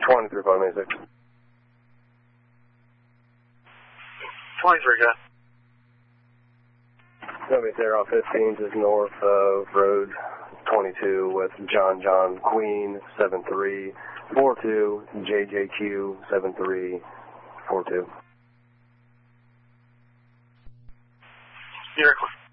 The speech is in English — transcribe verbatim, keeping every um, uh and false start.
twenty-three, five eighty-six. twenty-three, good. Columbia Terra fifteen is north of Road twenty-two with John John Queen seven three four two, J J Q seven three four two. You're clear.